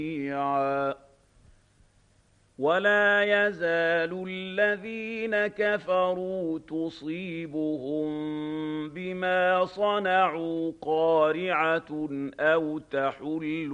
ولا يزال الذين كفروا تصيبهم بما صنعوا قارعة أو تحل